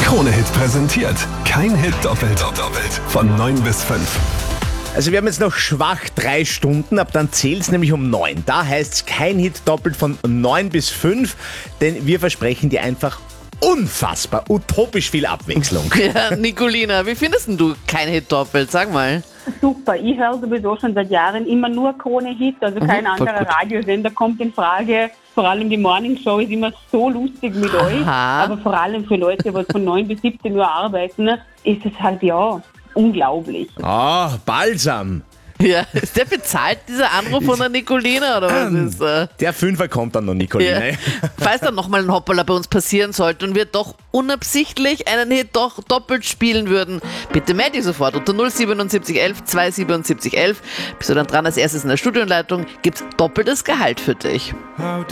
Krone-Hit präsentiert. Kein Hit doppelt. Von 9 bis 5. Also wir haben jetzt noch schwach 3 Stunden, ab dann zählt es nämlich um 9. Da heißt es kein Hit doppelt von 9 bis 5, denn wir versprechen dir einfach unfassbar, utopisch viel Abwechslung. Ja, Nicolina, wie findest denn du kein Hit doppelt? Sag mal. Super, ich höre sowieso schon seit Jahren immer nur Krone-Hit, also kein voll anderer gut. Radiosender kommt in Frage. Vor allem die Morning Show ist immer so lustig mit euch, aber vor allem für Leute, die von 9 bis 17 Uhr arbeiten, ist es halt unglaublich. Ah, Balsam. Ja, ist der bezahlt, dieser Anruf von der Nicolina, oder was ist Der Fünfer kommt dann noch, Nicolina. Ja. Falls dann nochmal ein Hoppala bei uns passieren sollte und wir doch unabsichtlich einen Hit doch doppelt spielen würden, bitte melde dich sofort unter 07711 27711. Bist du dann dran als erstes in der Studioleitung, gibt's doppeltes Gehalt für dich.